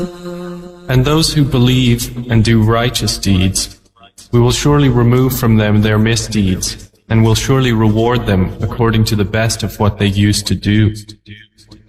And those who believe and do righteous deeds, we will surely remove from them their misdeeds, and will surely reward them according to the best of what they used to do.